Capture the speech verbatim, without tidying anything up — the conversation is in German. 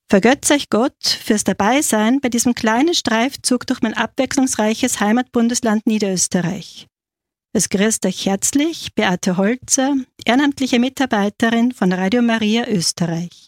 Vergötze euch Gott fürs Dabeisein bei diesem kleinen Streifzug durch mein abwechslungsreiches Heimatbundesland Niederösterreich. Es grüßt euch herzlich Beate Holzer, ehrenamtliche Mitarbeiterin von Radio Maria Österreich.